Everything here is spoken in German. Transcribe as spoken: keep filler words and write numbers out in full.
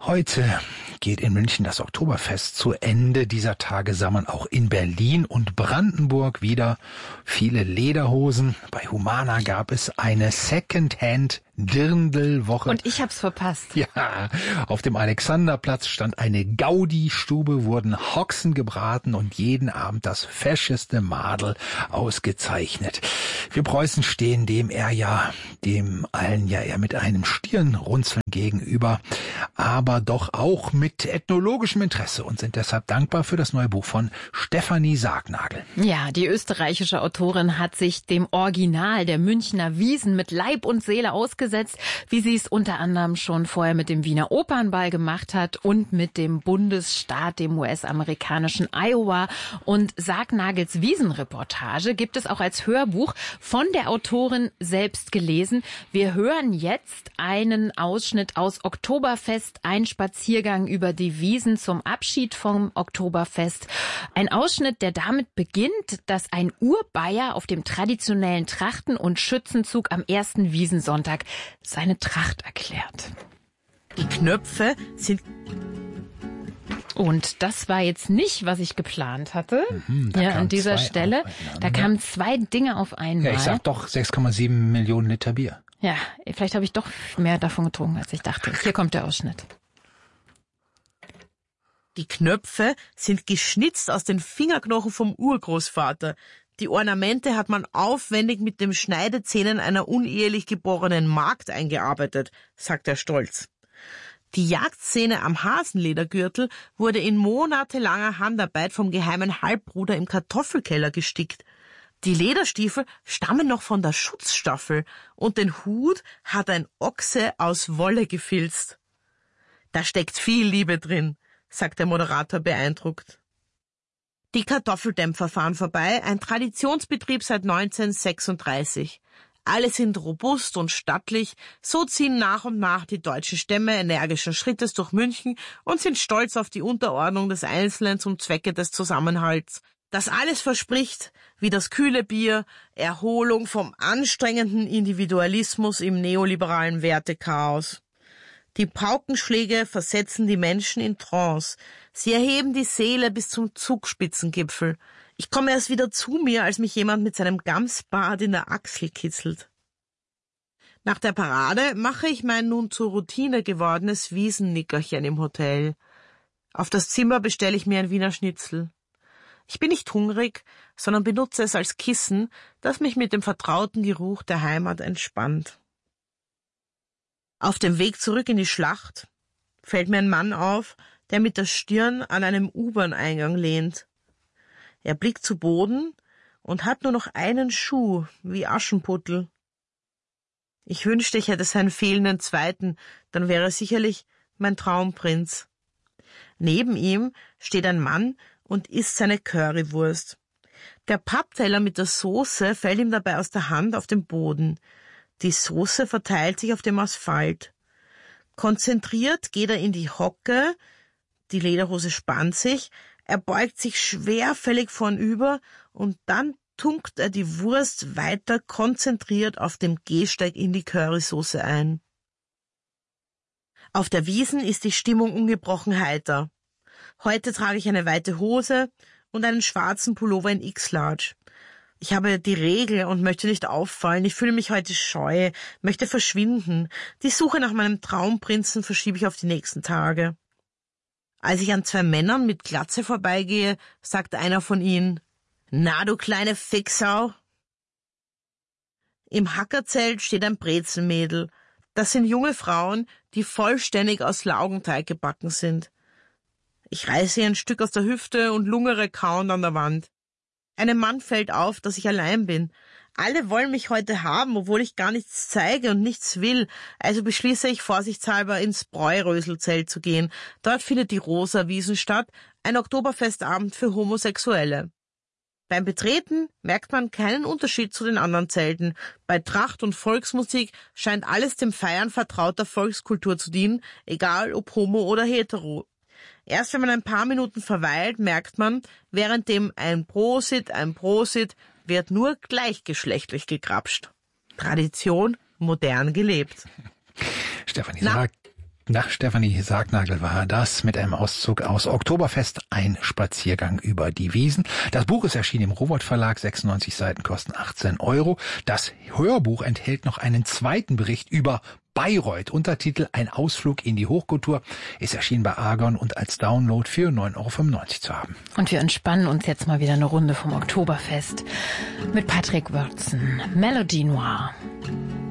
Heute geht in München das Oktoberfest zu Ende. Dieser Tage sah man auch in Berlin und Brandenburg wieder viele Lederhosen. Bei Humana gab es eine Secondhand Dirndl-Woche. Und ich hab's verpasst. Ja, auf dem Alexanderplatz stand eine Gaudi-Stube, wurden Haxen gebraten und jeden Abend das fescheste Madel ausgezeichnet. Wir Preußen stehen dem eher ja, dem allen ja eher mit einem Stirnrunzeln gegenüber, aber doch auch mit ethnologischem Interesse und sind deshalb dankbar für das neue Buch von Stefanie Sargnagel. Ja, die österreichische Autorin hat sich dem Original der Münchner Wiesn mit Leib und Seele ausgesetzt, wie sie es unter anderem schon vorher mit dem Wiener Opernball gemacht hat und mit dem Bundesstaat, dem U S-amerikanischen Iowa. Und Sargnagels Wiesn-Reportage gibt es auch als Hörbuch von der Autorin selbst gelesen. Wir hören jetzt einen Ausschnitt aus Oktoberfest, ein Spaziergang über die Wiesn zum Abschied vom Oktoberfest. Ein Ausschnitt, der damit beginnt, dass ein Urbayer auf dem traditionellen Trachten- und Schützenzug am ersten Wiesnsonntag seine Tracht erklärt. Die Knöpfe sind... Und das war jetzt nicht, was ich geplant hatte. Mhm, ja, an dieser Stelle. Da kamen zwei Dinge auf einmal. Ja, ich sag doch sechs Komma sieben Millionen Liter Bier. Ja, vielleicht habe ich doch mehr davon getrunken, als ich dachte. Hier kommt der Ausschnitt. Die Knöpfe sind geschnitzt aus den Fingerknochen vom Urgroßvater. Die Ornamente hat man aufwendig mit den Schneidezähnen einer unehelich geborenen Magd eingearbeitet, sagt er stolz. Die Jagdszene am Hasenledergürtel wurde in monatelanger Handarbeit vom geheimen Halbbruder im Kartoffelkeller gestickt. Die Lederstiefel stammen noch von der Schutzstaffel und den Hut hat ein Ochse aus Wolle gefilzt. Da steckt viel Liebe drin, sagt der Moderator beeindruckt. Die Kartoffeldämpfer fahren vorbei, ein Traditionsbetrieb seit neunzehnhundertsechsunddreißig. Alle sind robust und stattlich, so ziehen nach und nach die deutschen Stämme energischen Schrittes durch München und sind stolz auf die Unterordnung des Einzelnen zum Zwecke des Zusammenhalts. Das alles verspricht, wie das kühle Bier, Erholung vom anstrengenden Individualismus im neoliberalen Wertechaos. Die Paukenschläge versetzen die Menschen in Trance. Sie erheben die Seele bis zum Zugspitzengipfel. Ich komme erst wieder zu mir, als mich jemand mit seinem Gamsbart in der Achsel kitzelt. Nach der Parade mache ich mein nun zur Routine gewordenes Wiesennickerchen im Hotel. Auf das Zimmer bestelle ich mir ein Wiener Schnitzel. Ich bin nicht hungrig, sondern benutze es als Kissen, das mich mit dem vertrauten Geruch der Heimat entspannt. Auf dem Weg zurück in die Schlacht fällt mir ein Mann auf, der mit der Stirn an einem U-Bahn-Eingang lehnt. Er blickt zu Boden und hat nur noch einen Schuh, wie Aschenputtel. Ich wünschte, ich hätte seinen fehlenden zweiten, dann wäre er sicherlich mein Traumprinz. Neben ihm steht ein Mann und isst seine Currywurst. Der Pappteller mit der Soße fällt ihm dabei aus der Hand auf den Boden. Die Soße verteilt sich auf dem Asphalt. Konzentriert geht er in die Hocke, die Lederhose spannt sich, er beugt sich schwerfällig vornüber und dann tunkt er die Wurst weiter konzentriert auf dem Gehsteig in die Currysoße ein. Auf der Wiesn ist die Stimmung ungebrochen heiter. Heute trage ich eine weite Hose und einen schwarzen Pullover in X-Large. Ich habe die Regel und möchte nicht auffallen. Ich fühle mich heute scheu, möchte verschwinden. Die Suche nach meinem Traumprinzen verschiebe ich auf die nächsten Tage. Als ich an zwei Männern mit Glatze vorbeigehe, sagt einer von ihnen, »Na, du kleine Fixau!« Im Hackerzelt steht ein Brezelmädel. Das sind junge Frauen, die vollständig aus Laugenteig gebacken sind. Ich reiße ihr ein Stück aus der Hüfte und lungere kauend an der Wand. Einem Mann fällt auf, dass ich allein bin. Alle wollen mich heute haben, obwohl ich gar nichts zeige und nichts will. Also beschließe ich vorsichtshalber ins Bräuröselzelt zu gehen. Dort findet die Rosa Wiesn statt, ein Oktoberfestabend für Homosexuelle. Beim Betreten merkt man keinen Unterschied zu den anderen Zelten. Bei Tracht und Volksmusik scheint alles dem Feiern vertrauter Volkskultur zu dienen, egal ob homo oder hetero. Erst wenn man ein paar Minuten verweilt, merkt man, währenddem ein Prosit, ein Prosit, wird nur gleichgeschlechtlich gekrapscht. Tradition modern gelebt. Stefanie Sarg Na, Stefanie Sargnagel war das mit einem Auszug aus Oktoberfest, ein Spaziergang über die Wiesn. Das Buch ist erschienen im Robert Verlag, sechsundneunzig Seiten kosten achtzehn Euro. Das Hörbuch enthält noch einen zweiten Bericht über Bayreuth, Untertitel Ein Ausflug in die Hochkultur, ist erschienen bei Argon und als Download für neun Euro fünfundneunzig zu haben. Und wir entspannen uns jetzt mal wieder eine Runde vom Oktoberfest mit Patrick Wörtzen, Melody Noire.